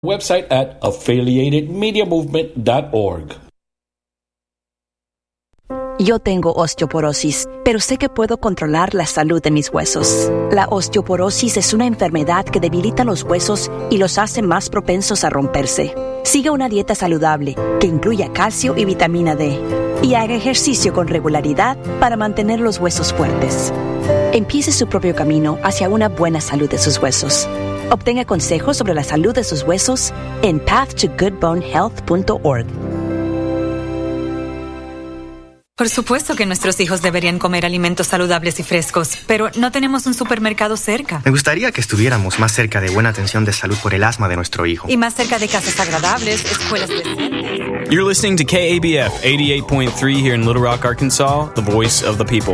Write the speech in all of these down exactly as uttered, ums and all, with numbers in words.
Website at affiliated media movement dot org. Yo tengo osteoporosis, pero sé que puedo controlar la salud de mis huesos. La osteoporosis es una enfermedad que debilita los huesos y los hace más propensos a romperse. Siga una dieta saludable que incluya calcio y vitamina D. Y haga ejercicio con regularidad para mantener los huesos fuertes. Empiece su propio camino hacia una buena salud de sus huesos. Obtenga consejos sobre la salud de sus huesos en path to good bone health punto org. Por supuesto que nuestros hijos deberían comer alimentos saludables y frescos, pero no tenemos un supermercado cerca. Me gustaría que estuviéramos más cerca de buena atención de salud por el asma de nuestro hijo. Y más cerca de casas agradables, escuelas decentes. You're listening to K A B F eighty-eight point three here in Little Rock, Arkansas, the voice of the people.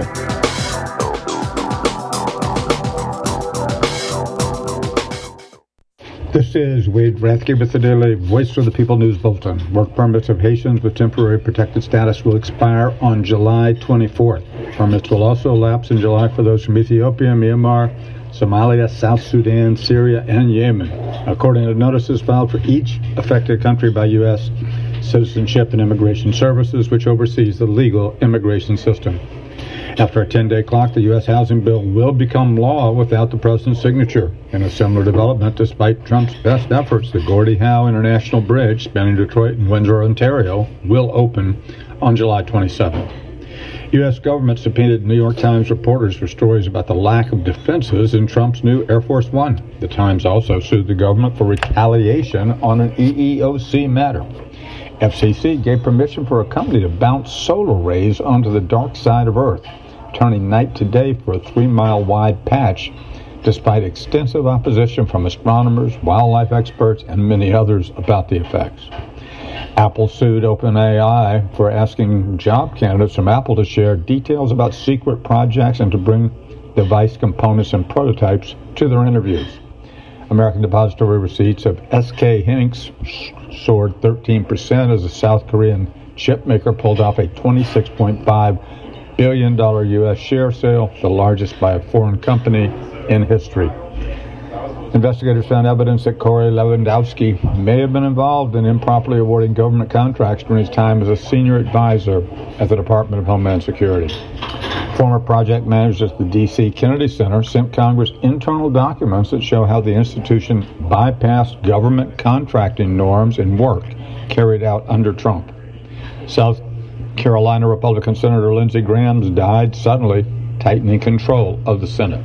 This is Wade Rathke with the Daily Voice of the People News Bulletin. Work permits of Haitians with temporary protected status will expire on July twenty-fourth. Permits will also lapse in July for those from Ethiopia, Myanmar, Somalia, South Sudan, Syria, and Yemen, according to notices filed for each affected country by U S Citizenship and Immigration Services, which oversees the legal immigration system. After a ten-day clock, the U S housing bill will become law without the president's signature. In a similar development, despite Trump's best efforts, the Gordie Howe International Bridge spanning Detroit and Windsor, Ontario, will open on July twenty-seventh. U S government subpoenaed New York Times reporters for stories about the lack of defenses in Trump's new Air Force One. The Times also sued the government for retaliation on an E E O C matter. F C C gave permission for a company to bounce solar rays onto the dark side of Earth, turning night to day for a three-mile wide patch, despite extensive opposition from astronomers, wildlife experts, and many others about the effects. Apple sued OpenAI for asking job candidates from Apple to share details about secret projects and to bring device components and prototypes to their interviews. American Depository receipts of S K Hynix soared thirteen percent as the South Korean chipmaker pulled off a twenty-six point five billion dollars U S share sale, the largest by a foreign company in history. Investigators found evidence that Corey Lewandowski may have been involved in improperly awarding government contracts during his time as a senior advisor at the Department of Homeland Security. Former project managers at the D C Kennedy Center sent Congress internal documents that show how the institution bypassed government contracting norms and work carried out under Trump. South Carolina Republican Senator Lindsey Graham died suddenly, tightening control of the Senate.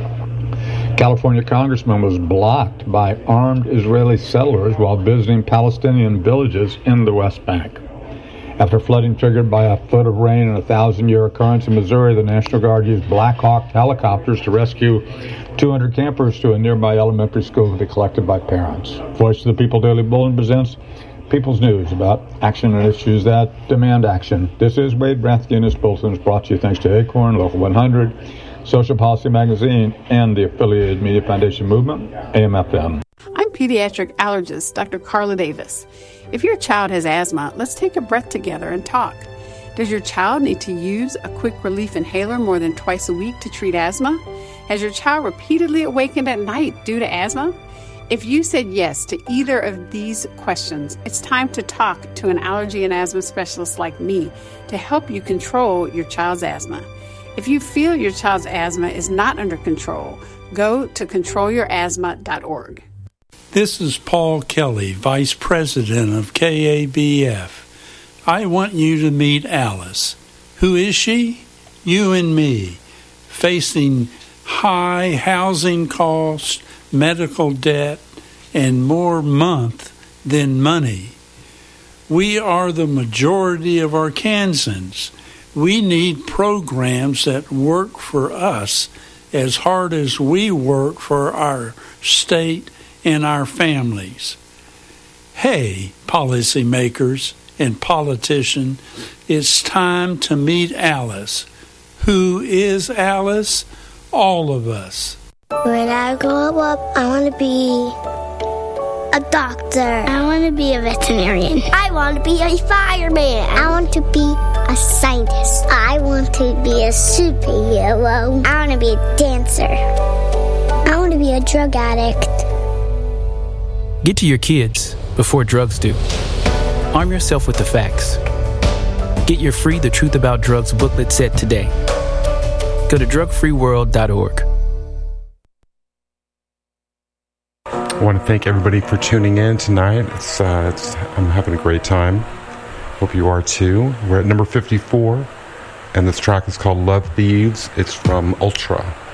California congressman was blocked by armed Israeli settlers while visiting Palestinian villages in the West Bank. After flooding triggered by a foot of rain and a thousand-year occurrence in Missouri, the National Guard used Black Hawk helicopters to rescue two hundred campers to a nearby elementary school to be collected by parents. Voice of the People Daily Bulletin presents People's News about action and issues that demand action. This is Wade Rathke, and this bulletin is brought to you thanks to Acorn, Local one hundred, Social Policy Magazine, and the Affiliated Media Foundation Movement, A M F M. I'm pediatric allergist Doctor Carla Davis. If your child has asthma, let's take a breath together and talk. Does your child need to use a quick relief inhaler more than twice a week to treat asthma? Has your child repeatedly awakened at night due to asthma? If you said yes to either of these questions, it's time to talk to an allergy and asthma specialist like me to help you control your child's asthma. If you feel your child's asthma is not under control, go to control your asthma dot org. This is Paul Kelly, Vice President of K A B F. I want you to meet Alice. Who is she? You and me, facing high housing costs, medical debt, and more month than money. We are the majority of Arkansans. We need programs that work for us as hard as we work for our state and our families. Hey, policymakers and politicians, it's time to meet Alice. Who is Alice? All of us. When I grow up, I want to be a doctor. I want to be a veterinarian. I want to be a fireman. I want to be a scientist. I want to be a superhero. I want to be a dancer. I want to be a drug addict. Get to your kids before drugs do. Arm yourself with the facts. Get your free The Truth About Drugs booklet set today. Go to drug free world dot org. I want to thank everybody for tuning in tonight. It's, uh, it's, I'm having a great time. Hope you are too. We're at number fifty-four, and this track is called Love Thieves. It's from Ultra.